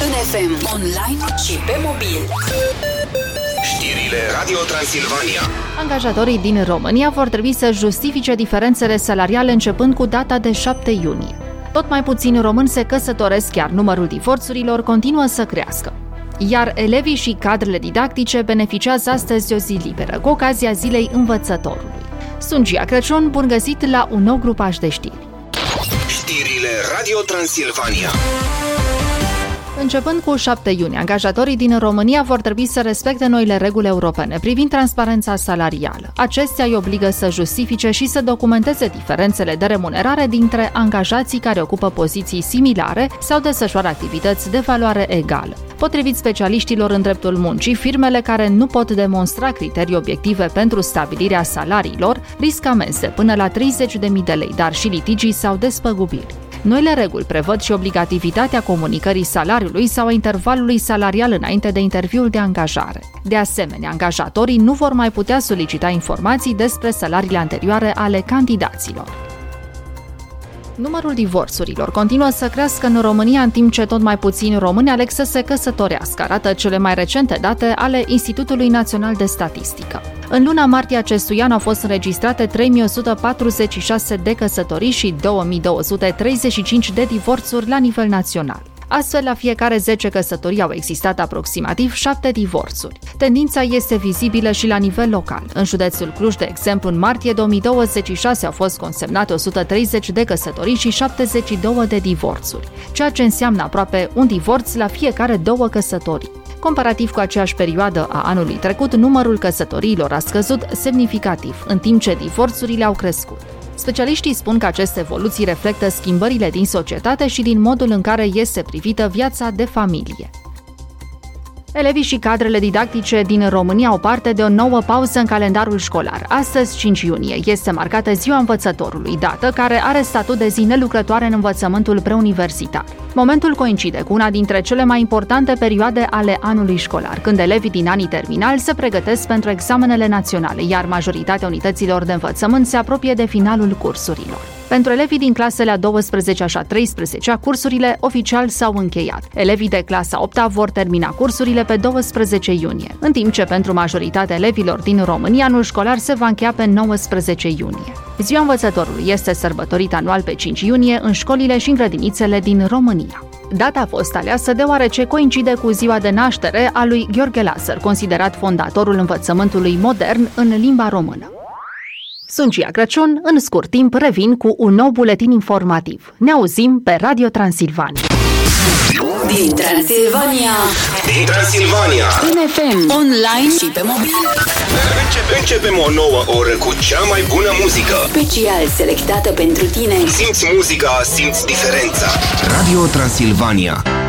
în FM, online și pe mobil. Știrile Radio Transilvania. Angajatorii din România vor trebui să justifice diferențele salariale începând cu data de 7 iunie. Tot mai puțini români se căsătoresc, iar numărul divorțurilor continuă să crească. Iar elevii și cadrele didactice beneficiază astăzi de o zi liberă, cu ocazia Zilei Învățătorului. Sunt Gia Crăciun, bun găsit la un nou grupaj de știri. Știrile Radio Transilvania. Începând cu 7 iunie, angajatorii din România vor trebui să respecte noile reguli europene privind transparența salarială. Acestea îi obligă să justifice și să documenteze diferențele de remunerare dintre angajații care ocupă poziții similare sau desfășoară activități de valoare egală. Potrivit specialiștilor în dreptul muncii, firmele care nu pot demonstra criterii obiective pentru stabilirea salariilor riscă amenzi până la 30.000 de lei, dar și litigii sau despăgubiri. Noile reguli prevăd și obligativitatea comunicării salariului sau a intervalului salarial înainte de interviul de angajare. De asemenea, angajatorii nu vor mai putea solicita informații despre salariile anterioare ale candidaților. Numărul divorțurilor continuă să crească în România, în timp ce tot mai puțini români aleg să se căsătorească, arată cele mai recente date ale Institutului Național de Statistică. În luna martie acestui an au fost înregistrate 3.146 de căsătorii și 2.235 de divorțuri la nivel național. Astfel, la fiecare 10 căsătorii au existat aproximativ 7 divorțuri. Tendința este vizibilă și la nivel local. În județul Cluj, de exemplu, în martie 2026 au fost consemnate 130 de căsătorii și 72 de divorțuri, ceea ce înseamnă aproape un divorț la fiecare 2 căsătorii. Comparativ cu aceeași perioadă a anului trecut, numărul căsătoriilor a scăzut semnificativ, în timp ce divorțurile au crescut. Specialiștii spun că aceste evoluții reflectă schimbările din societate și din modul în care este privită viața de familie. Elevii și cadrele didactice din România au parte de o nouă pauză în calendarul școlar. Astăzi, 5 iunie, este marcată Ziua Învățătorului, dată care are statut de zi nelucrătoare în învățământul preuniversitar. Momentul coincide cu una dintre cele mai importante perioade ale anului școlar, când elevii din anii terminali se pregătesc pentru examenele naționale, iar majoritatea unităților de învățământ se apropie de finalul cursurilor. Pentru elevii din clasele a 12-a și a 13-a, cursurile oficial s-au încheiat. Elevii de clasa 8-a vor termina cursurile pe 12 iunie, în timp ce pentru majoritatea elevilor din România anul școlar se va încheia pe 19 iunie. Ziua Învățătorului este sărbătorită anual pe 5 iunie în școlile și în grădinițele din România. Data a fost aleasă deoarece coincide cu ziua de naștere a lui Gheorghe Lasăr, considerat fondatorul învățământului modern în limba română. Sunt Gia Crăciun, în scurt timp revin cu un nou buletin informativ. Ne auzim pe Radio Transilvania. Din Transilvania. În FM, online și pe mobil. Începem o nouă oră cu cea mai bună muzică. Special selectată pentru tine. Simți muzica, simți diferența. Radio Transilvania.